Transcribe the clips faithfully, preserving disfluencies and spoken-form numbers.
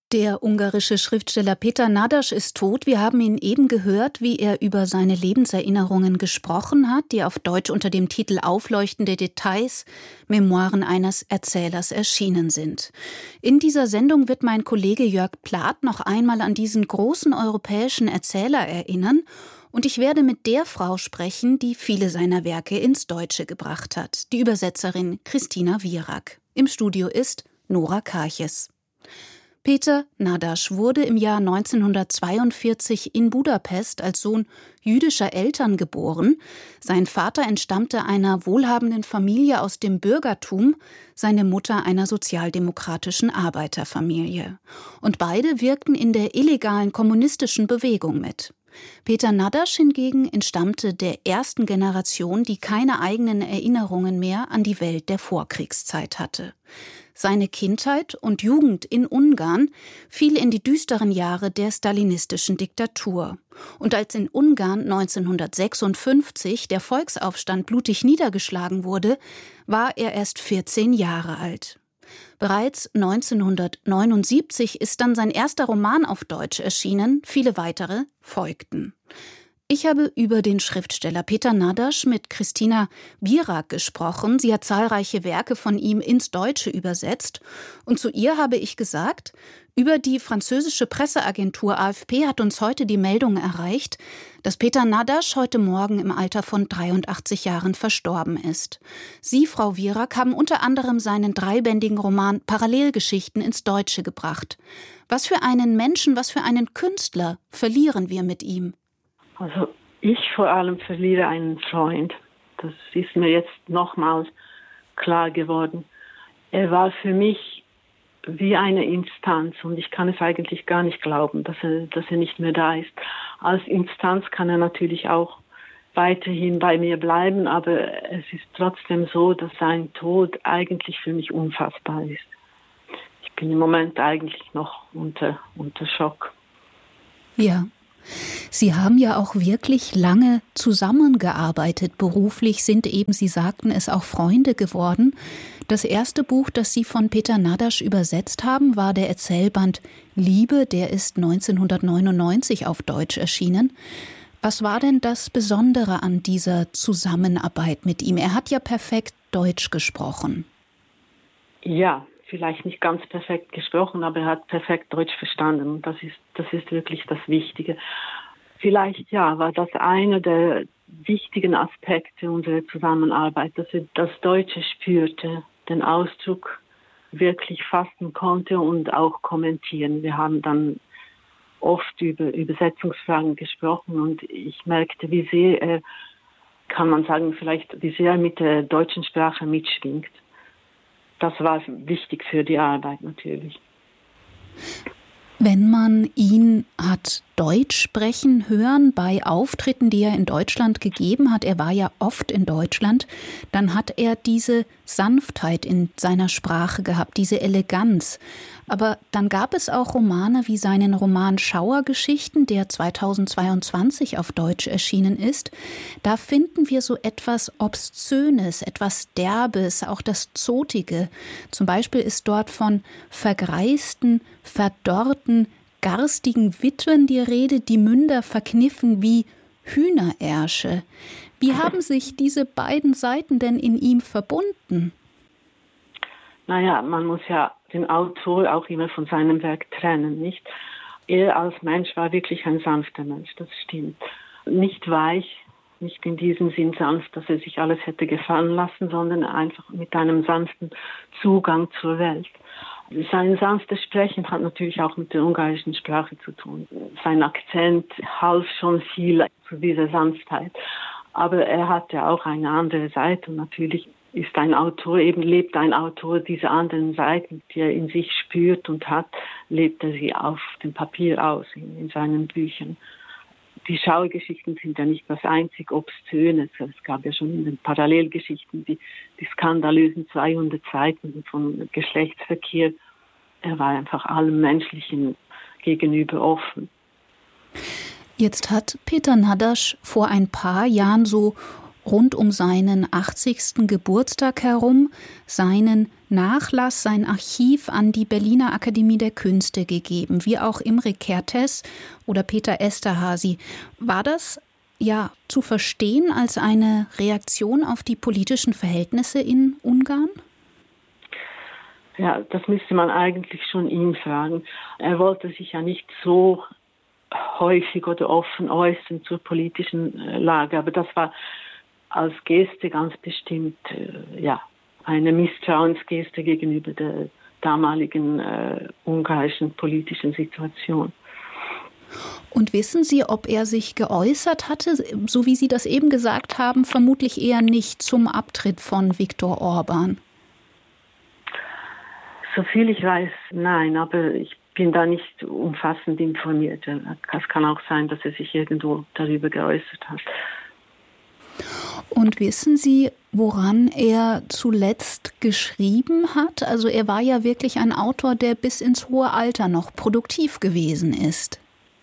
Der ungarische Schriftsteller Péter Nádas ist tot. Wir haben ihn eben gehört, wie er über seine Lebenserinnerungen gesprochen hat, die auf Deutsch unter dem Titel Aufleuchtende Details, Memoiren eines Erzählers erschienen sind. In dieser Sendung wird mein Kollege Jörg Plath noch einmal an diesen großen europäischen Erzähler erinnern. Und ich werde mit der Frau sprechen, die viele seiner Werke ins Deutsche gebracht hat, die Übersetzerin Christina Wierak. Im Studio ist Nora Karches. Péter Nádas wurde im Jahr neunzehnhundertzweiundvierzig in Budapest als Sohn jüdischer Eltern geboren. Sein Vater entstammte einer wohlhabenden Familie aus dem Bürgertum, seine Mutter einer sozialdemokratischen Arbeiterfamilie. Und beide wirkten in der illegalen kommunistischen Bewegung mit. Péter Nádas hingegen entstammte der ersten Generation, die keine eigenen Erinnerungen mehr an die Welt der Vorkriegszeit hatte. Seine Kindheit und Jugend in Ungarn fiel in die düsteren Jahre der stalinistischen Diktatur. Und als in Ungarn neunzehnhundertsechsundfünfzig der Volksaufstand blutig niedergeschlagen wurde, war er erst vierzehn Jahre alt. Bereits neunzehnhundertneunundsiebzig ist dann sein erster Roman auf Deutsch erschienen, viele weitere folgten. Ich habe über den Schriftsteller Péter Nádas mit Christina Wierak gesprochen. Sie hat zahlreiche Werke von ihm ins Deutsche übersetzt. Und zu ihr habe ich gesagt, über die französische Presseagentur A F P hat uns heute die Meldung erreicht, dass Péter Nádas heute Morgen im Alter von dreiundachtzig Jahren verstorben ist. Sie, Frau Wierak, haben unter anderem seinen dreibändigen Roman Parallelgeschichten ins Deutsche gebracht. Was für einen Menschen, was für einen Künstler verlieren wir mit ihm? Also ich vor allem verliere einen Freund. Das ist mir jetzt nochmals klar geworden. Er war für mich wie eine Instanz und ich kann es eigentlich gar nicht glauben, dass er, dass er nicht mehr da ist. Als Instanz kann er natürlich auch weiterhin bei mir bleiben, aber es ist trotzdem so, dass sein Tod eigentlich für mich unfassbar ist. Ich bin im Moment eigentlich noch unter, unter Schock. Ja. Sie haben ja auch wirklich lange zusammengearbeitet. Beruflich sind eben, Sie sagten es, auch Freunde geworden. Das erste Buch, das Sie von Péter Nádas übersetzt haben, war der Erzählband Liebe. Der ist neunzehnhundertneunundneunzig auf Deutsch erschienen. Was war denn das Besondere an dieser Zusammenarbeit mit ihm? Er hat ja perfekt Deutsch gesprochen. Ja, vielleicht nicht ganz perfekt gesprochen, aber er hat perfekt Deutsch verstanden. Und das ist, das ist wirklich das Wichtige. Vielleicht, ja, war das einer der wichtigen Aspekte unserer Zusammenarbeit, dass er das Deutsche spürte, den Ausdruck wirklich fassen konnte und auch kommentieren. Wir haben dann oft über Übersetzungsfragen gesprochen und ich merkte, wie sehr er, kann man sagen, vielleicht wie sehr er mit der deutschen Sprache mitschwingt. Das war wichtig für die Arbeit natürlich. Wenn man ihn hat Deutsch sprechen hören bei Auftritten, die er in Deutschland gegeben hat, er war ja oft in Deutschland, dann hat er diese Sanftheit in seiner Sprache gehabt, diese Eleganz. Aber dann gab es auch Romane wie seinen Roman Schauergeschichten, der zweitausendzweiundzwanzig auf Deutsch erschienen ist. Da finden wir so etwas Obszönes, etwas Derbes, auch das Zotige. Zum Beispiel ist dort von vergreisten, verdorrten, garstigen Witwen die Rede, die Münder verkniffen wie Hühnerärsche. Wie haben sich diese beiden Seiten denn in ihm verbunden? Naja, man muss ja den Autor auch immer von seinem Werk trennen, nicht? Er als Mensch war wirklich ein sanfter Mensch, das stimmt. Nicht weich, nicht in diesem Sinn sanft, dass er sich alles hätte gefallen lassen, sondern einfach mit einem sanften Zugang zur Welt. Sein sanftes Sprechen hat natürlich auch mit der ungarischen Sprache zu tun. Sein Akzent half schon viel zu dieser Sanftheit. Aber er hatte auch eine andere Seite und natürlich ist ein Autor, eben lebt ein Autor diese anderen Seiten, die er in sich spürt und hat, lebt er sie auf dem Papier aus, in, in seinen Büchern. Die Schauergeschichten sind ja nicht das einzig Obszöne. Es gab ja schon in den Parallelgeschichten die, die skandalösen zweihundert Seiten von Geschlechtsverkehr. Er war einfach allem Menschlichen gegenüber offen. Jetzt hat Péter Nádas vor ein paar Jahren so rund um seinen achtzigsten Geburtstag herum seinen Nachlass, sein Archiv an die Berliner Akademie der Künste gegeben, wie auch Imre Kertész oder Peter Eszterházy. War das ja zu verstehen als eine Reaktion auf die politischen Verhältnisse in Ungarn? Ja, das müsste man eigentlich schon ihn fragen. Er wollte sich ja nicht so häufig oder offen äußern zur politischen Lage, aber das war als Geste ganz bestimmt äh, ja, eine Misstrauensgeste gegenüber der damaligen äh, ungarischen politischen Situation. Und wissen Sie, ob er sich geäußert hatte, so wie Sie das eben gesagt haben, vermutlich eher nicht zum Abtritt von Viktor Orbán? Soviel ich weiß, nein, aber ich bin da nicht umfassend informiert. Es kann auch sein, dass er sich irgendwo darüber geäußert hat. Und wissen Sie, woran er zuletzt geschrieben hat? Also er war ja wirklich ein Autor, der bis ins hohe Alter noch produktiv gewesen ist.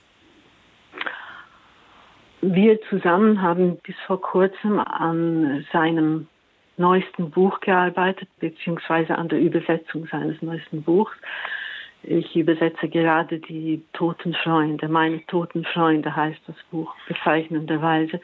Wir zusammen haben bis vor kurzem an seinem neuesten Buch gearbeitet, beziehungsweise an der Übersetzung seines neuesten Buchs. Ich übersetze gerade die Toten Freunde. Meine Toten Freunde heißt das Buch bezeichnenderweise.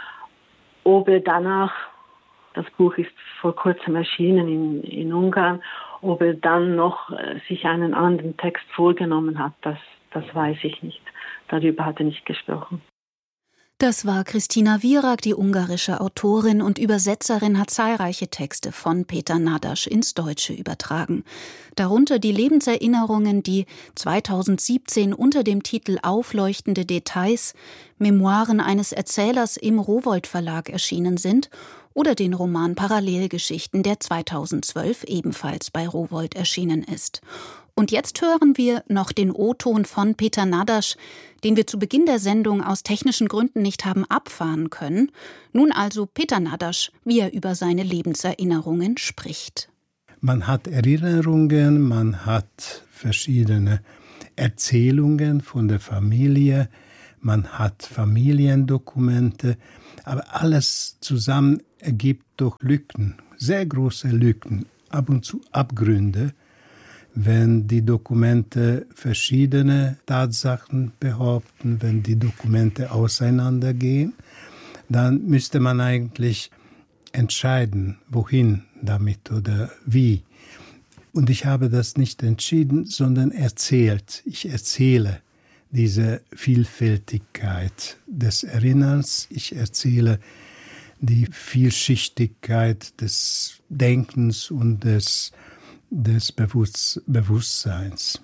Ob er danach, das Buch ist vor kurzem erschienen in, in Ungarn, ob er dann noch äh, sich einen anderen Text vorgenommen hat, das, das weiß ich nicht. Darüber hat er nicht gesprochen. Das war Kristina Wierak, die ungarische Autorin und Übersetzerin, hat zahlreiche Texte von Peter Nadaš ins Deutsche übertragen. Darunter die Lebenserinnerungen, die zweitausendsiebzehn unter dem Titel Aufleuchtende Details, Memoiren eines Erzählers im Rowohlt Verlag erschienen sind, oder den Roman Parallelgeschichten, der zweitausendzwölf ebenfalls bei Rowohlt erschienen ist. Und jetzt hören wir noch den O-Ton von Peter Nadaš, den wir zu Beginn der Sendung aus technischen Gründen nicht haben abfahren können. Nun also Peter Nadaš, wie er über seine Lebenserinnerungen spricht. Man hat Erinnerungen, man hat verschiedene Erzählungen von der Familie, man hat Familiendokumente, aber alles zusammen ergibt doch Lücken, sehr große Lücken, ab und zu Abgründe. Wenn die Dokumente verschiedene Tatsachen behaupten, wenn die Dokumente auseinandergehen, dann müsste man eigentlich entscheiden, wohin damit oder wie. Und ich habe das nicht entschieden, sondern erzählt. Ich erzähle diese Vielfältigkeit des Erinnerns. Ich erzähle die Vielschichtigkeit des Denkens und des des Bewusst- Bewusstseins.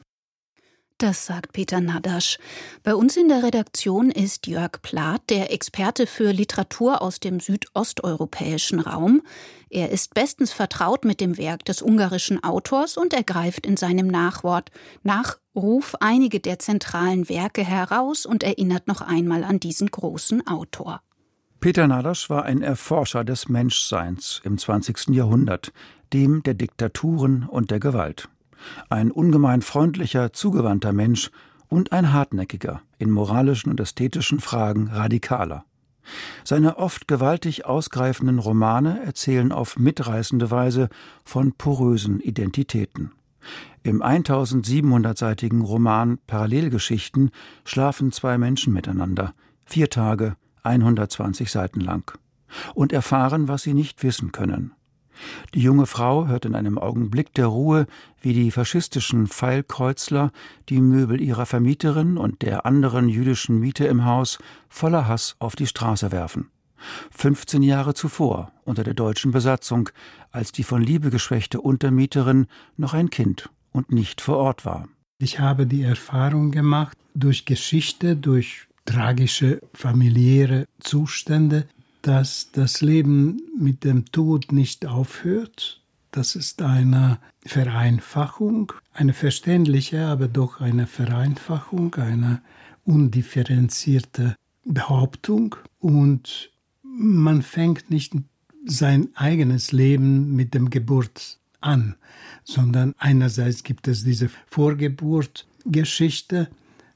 Das sagt Peter Nadaš. Bei uns in der Redaktion ist Jörg Plath, der Experte für Literatur aus dem südosteuropäischen Raum. Er ist bestens vertraut mit dem Werk des ungarischen Autors und er greift in seinem Nachwort Nachruf einige der zentralen Werke heraus und erinnert noch einmal an diesen großen Autor. Peter Nadaš war ein Erforscher des Menschseins im zwanzigsten Jahrhundert, dem der Diktaturen und der Gewalt. Ein ungemein freundlicher, zugewandter Mensch und ein hartnäckiger, in moralischen und ästhetischen Fragen radikaler. Seine oft gewaltig ausgreifenden Romane erzählen auf mitreißende Weise von porösen Identitäten. Im eintausendsiebenhundertseitigen Roman Parallelgeschichten schlafen zwei Menschen miteinander, vier Tage, hundertzwanzig Seiten lang, und erfahren, was sie nicht wissen können. Die junge Frau hört in einem Augenblick der Ruhe, wie die faschistischen Pfeilkreuzler die Möbel ihrer Vermieterin und der anderen jüdischen Miete im Haus voller Hass auf die Straße werfen. fünfzehn Jahre zuvor, unter der deutschen Besatzung, als die von Liebe geschwächte Untermieterin noch ein Kind und nicht vor Ort war. Ich habe die Erfahrung gemacht, durch Geschichte, durch tragische familiäre Zustände, dass das Leben mit dem Tod nicht aufhört. Das ist eine Vereinfachung, eine verständliche, aber doch eine Vereinfachung, eine undifferenzierte Behauptung. Und man fängt nicht sein eigenes Leben mit dem Geburt an, sondern einerseits gibt es diese Vorgeburtgeschichte,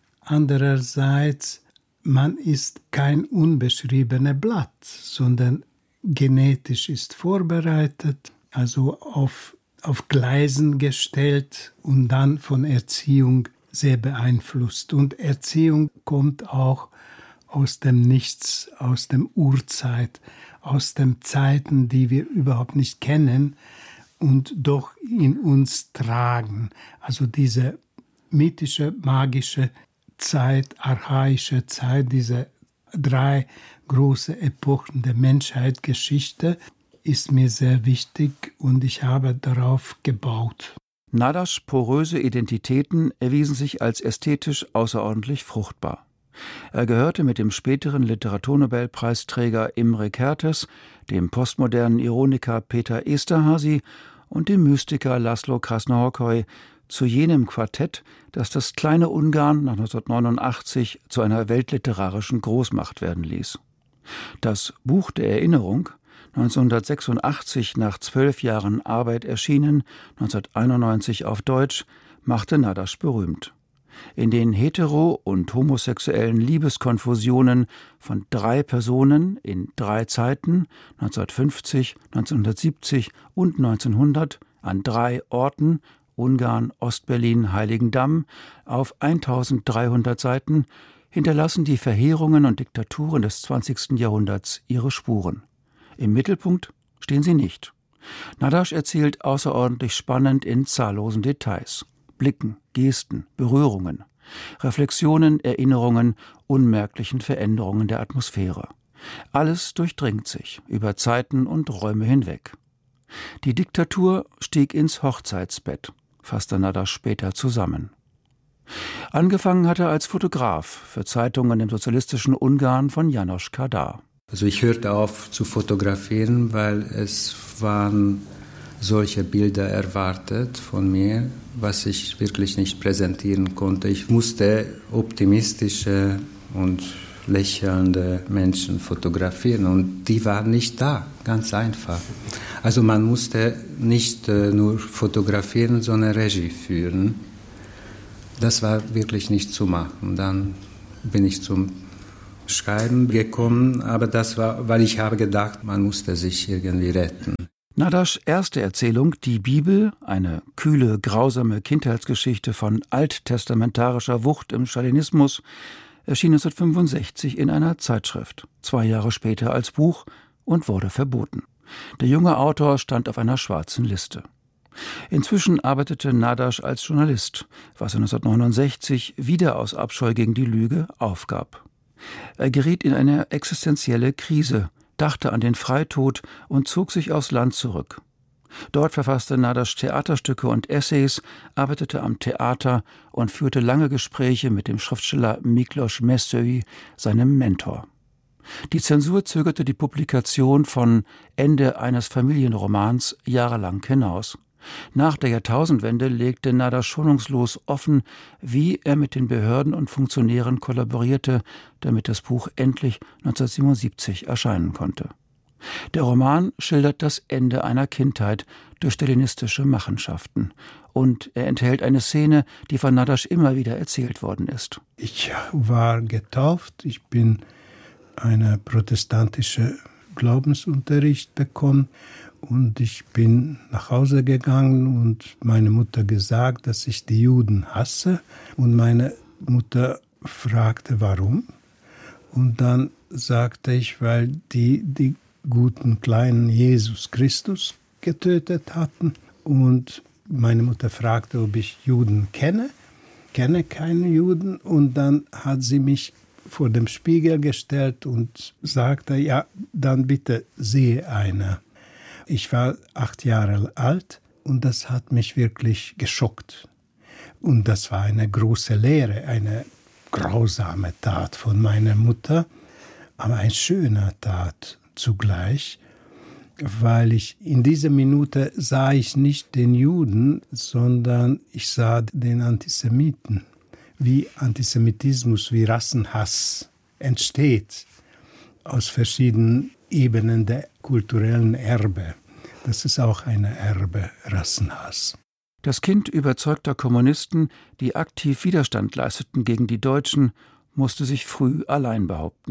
andererseits man ist kein unbeschriebenes Blatt, sondern genetisch ist vorbereitet, also auf auf Gleisen gestellt und dann von Erziehung sehr beeinflusst. Und Erziehung kommt auch aus dem Nichts, aus dem Urzeit, aus den Zeiten, die wir überhaupt nicht kennen und doch in uns tragen. Also diese mythische, magische Zeit, archaische Zeit, diese drei große Epochen der Menschheitsgeschichte ist mir sehr wichtig und ich habe darauf gebaut. Nadaschs poröse Identitäten erwiesen sich als ästhetisch außerordentlich fruchtbar. Er gehörte mit dem späteren Literaturnobelpreisträger Imre Kertész, dem postmodernen Ironiker Peter Esterházy und dem Mystiker László Krásznahorkai zu jenem Quartett, das das kleine Ungarn nach neunzehnhundertneunundachtzig zu einer weltliterarischen Großmacht werden ließ. Das Buch der Erinnerung, neunzehnhundertsechsundachtzig nach zwölf Jahren Arbeit erschienen, neunzehnhunderteinundneunzig auf Deutsch, machte Nadasch berühmt. In den hetero- und homosexuellen Liebeskonfusionen von drei Personen in drei Zeiten, neunzehnhundertfünfzig, neunzehnhundertsiebzig und neunzehnhundert, an drei Orten, Ungarn, Ostberlin, Heiligendamm, auf eintausenddreihundert Seiten, hinterlassen die Verheerungen und Diktaturen des zwanzigsten Jahrhunderts ihre Spuren. Im Mittelpunkt stehen sie nicht. Nadasch erzählt außerordentlich spannend in zahllosen Details. Blicken, Gesten, Berührungen, Reflexionen, Erinnerungen, unmerklichen Veränderungen der Atmosphäre. Alles durchdringt sich über Zeiten und Räume hinweg. Die Diktatur stieg ins Hochzeitsbett, fasste Nadasch später zusammen. Angefangen hat er als Fotograf für Zeitungen im sozialistischen Ungarn von János Kadar. Also ich hörte auf zu fotografieren, weil es waren solche Bilder erwartet von mir, was ich wirklich nicht präsentieren konnte. Ich musste optimistische und lächelnde Menschen fotografieren und die waren nicht da, ganz einfach. Also man musste nicht äh, nur fotografieren, sondern Regie führen. Das war wirklich nicht zu machen. Dann bin ich zum Schreiben gekommen, aber das war, weil ich habe gedacht, man musste sich irgendwie retten. Nadaschs erste Erzählung, die Bibel, eine kühle, grausame Kindheitsgeschichte von alttestamentarischer Wucht im Stalinismus, erschien neunzehnhundertfünfundsechzig in einer Zeitschrift, zwei Jahre später als Buch und wurde verboten. Der junge Autor stand auf einer schwarzen Liste. Inzwischen arbeitete Nadasch als Journalist, was er neunzehnhundertneunundsechzig wieder aus Abscheu gegen die Lüge aufgab. Er geriet in eine existenzielle Krise, dachte an den Freitod und zog sich aufs Land zurück. Dort verfasste Nadasch Theaterstücke und Essays, arbeitete am Theater und führte lange Gespräche mit dem Schriftsteller Miklos Messői, seinem Mentor. Die Zensur zögerte die Publikation von Ende eines Familienromans jahrelang hinaus. Nach der Jahrtausendwende legte Nadasch schonungslos offen, wie er mit den Behörden und Funktionären kollaborierte, damit das Buch endlich neunzehnhundertsiebenundsiebzig erscheinen konnte. Der Roman schildert das Ende einer Kindheit durch stalinistische Machenschaften. Und er enthält eine Szene, die von Nadasch immer wieder erzählt worden ist. Ich war getauft, ich bin einen protestantischen Glaubensunterricht bekommen und ich bin nach Hause gegangen und meine Mutter gesagt, dass ich die Juden hasse. Und meine Mutter fragte, warum? Und dann sagte ich, weil die die guten kleinen Jesus Christus getötet hatten. Und meine Mutter fragte, ob ich Juden kenne. Kenne keine Juden. Und dann hat sie mich vor dem Spiegel gestellt und sagte, ja, dann bitte sehe einer. Ich war acht Jahre alt und das hat mich wirklich geschockt. Und das war eine große Lehre, eine grausame Tat von meiner Mutter, aber eine schöne Tat zugleich, weil ich in dieser Minute sah ich nicht den Juden, sondern ich sah den Antisemiten. Wie Antisemitismus, wie Rassenhass entsteht aus verschiedenen Ebenen der kulturellen Erbe. Das ist auch eine Erbe, Rassenhass. Das Kind überzeugter Kommunisten, die aktiv Widerstand leisteten gegen die Deutschen, musste sich früh allein behaupten.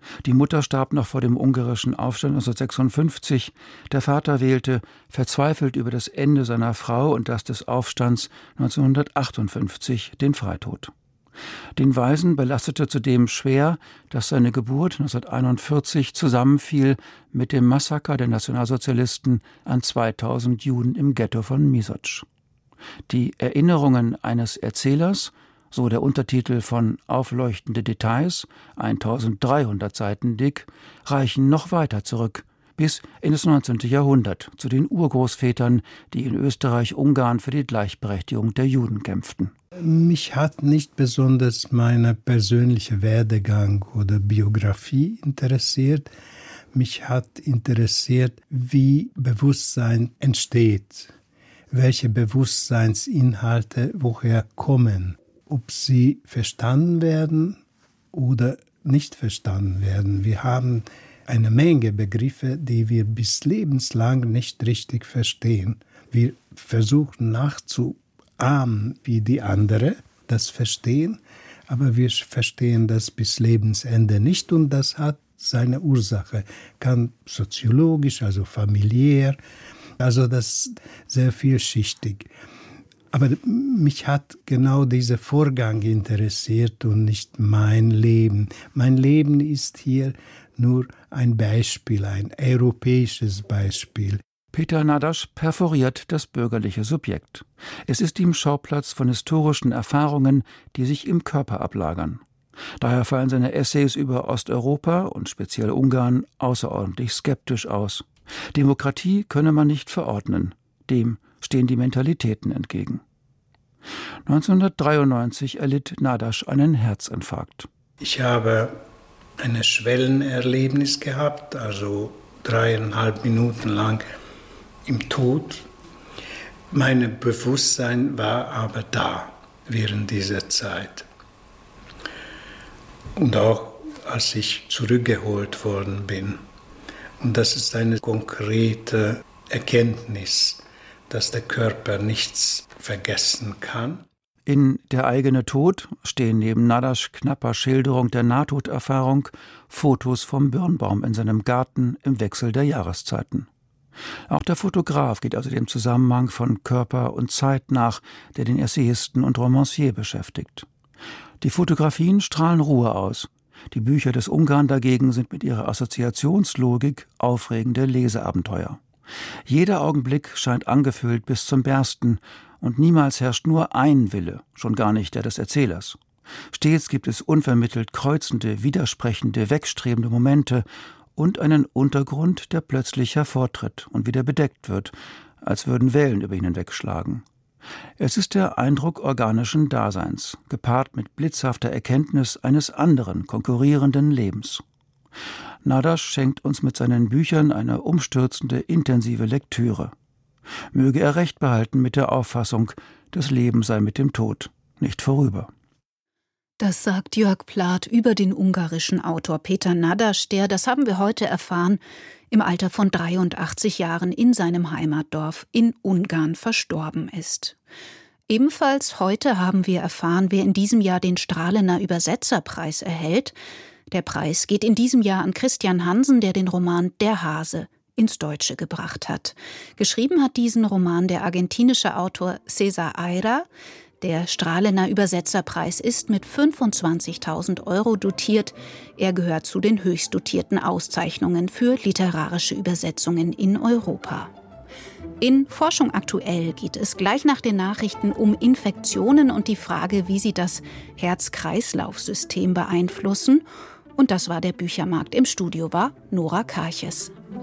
Die Mutter starb noch vor dem ungarischen Aufstand neunzehnhundertsechsundfünfzig. Der Vater wählte, verzweifelt über das Ende seiner Frau und das des Aufstands neunzehnhundertachtundfünfzig, den Freitod. Den Waisen belastete zudem schwer, dass seine Geburt neunzehnhunderteinundvierzig zusammenfiel mit dem Massaker der Nationalsozialisten an zweitausend Juden im Ghetto von Misotsch. Die Erinnerungen eines Erzählers, so der Untertitel von Aufleuchtende Details, eintausenddreihundert Seiten dick, reichen noch weiter zurück, bis in das neunzehnte Jahrhundert, zu den Urgroßvätern, die in Österreich-Ungarn für die Gleichberechtigung der Juden kämpften. Mich hat nicht besonders mein persönlicher Werdegang oder Biografie interessiert. Mich hat interessiert, wie Bewusstsein entsteht, welche Bewusstseinsinhalte woher kommen, ob sie verstanden werden oder nicht verstanden werden. Wir haben eine Menge Begriffe, die wir bis lebenslang nicht richtig verstehen. Wir versuchen nachzuahmen, wie die anderen das verstehen, aber wir verstehen das bis Lebensende nicht und das hat seine Ursache. Kann soziologisch, also familiär, also das ist sehr vielschichtig. Aber mich hat genau dieser Vorgang interessiert und nicht mein Leben. Mein Leben ist hier nur ein Beispiel, ein europäisches Beispiel. Peter Nadasch perforiert das bürgerliche Subjekt. Es ist ihm Schauplatz von historischen Erfahrungen, die sich im Körper ablagern. Daher fallen seine Essays über Osteuropa und speziell Ungarn außerordentlich skeptisch aus. Demokratie könne man nicht verordnen. Dem stehen die Mentalitäten entgegen. neunzehnhundertdreiundneunzig erlitt Nadasch einen Herzinfarkt. Ich habe ein Schwellenerlebnis gehabt, also dreieinhalb Minuten lang im Tod. Mein Bewusstsein war aber da während dieser Zeit. Und auch als ich zurückgeholt worden bin. Und das ist eine konkrete Erkenntnis, dass der Körper nichts vergessen kann. In Der eigene Tod stehen neben Nadaschs knapper Schilderung der Nahtoderfahrung Fotos vom Birnbaum in seinem Garten im Wechsel der Jahreszeiten. Auch der Fotograf geht also dem Zusammenhang von Körper und Zeit nach, der den Essayisten und Romancier beschäftigt. Die Fotografien strahlen Ruhe aus. Die Bücher des Ungarn dagegen sind mit ihrer Assoziationslogik aufregende Leseabenteuer. Jeder Augenblick scheint angefüllt bis zum Bersten und niemals herrscht nur ein Wille, schon gar nicht der des Erzählers. Stets gibt es unvermittelt kreuzende, widersprechende, wegstrebende Momente und einen Untergrund, der plötzlich hervortritt und wieder bedeckt wird, als würden Wellen über ihn hinwegschlagen. Es ist der Eindruck organischen Daseins, gepaart mit blitzhafter Erkenntnis eines anderen, konkurrierenden Lebens. Nadasch schenkt uns mit seinen Büchern eine umstürzende, intensive Lektüre. Möge er Recht behalten mit der Auffassung, das Leben sei mit dem Tod nicht vorüber. Das sagt Jörg Plath über den ungarischen Autor Peter Nadasch, der, das haben wir heute erfahren, im Alter von dreiundachtzig Jahren in seinem Heimatdorf in Ungarn verstorben ist. Ebenfalls heute haben wir erfahren, wer in diesem Jahr den Strahlener Übersetzerpreis erhält. Der Preis geht in diesem Jahr an Christian Hansen, der den Roman Der Hase ins Deutsche gebracht hat. Geschrieben hat diesen Roman der argentinische Autor César Aira. Der Strahlener Übersetzerpreis ist mit fünfundzwanzigtausend Euro dotiert. Er gehört zu den höchst dotierten Auszeichnungen für literarische Übersetzungen in Europa. In Forschung aktuell geht es gleich nach den Nachrichten um Infektionen und die Frage, wie sie das Herz-Kreislauf-System beeinflussen. Und das war der Büchermarkt. Im Studio war Nora Karches.